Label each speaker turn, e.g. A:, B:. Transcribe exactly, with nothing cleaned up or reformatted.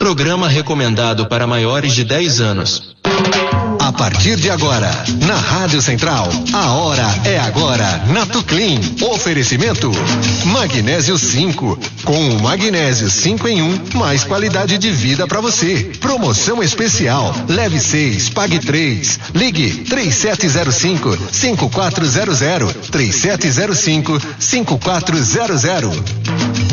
A: Programa recomendado para maiores de dez anos.
B: A partir de agora, na Rádio Central, a hora é agora na Tuclin. Oferecimento Magnésio cinco. Com o Magnésio cinco em um, mais qualidade de vida para você. Promoção especial. Leve seis, pague três. Ligue três sete zero cinco, cinco quatro zero zero. três sete zero cinco, cinco quatro zero zero.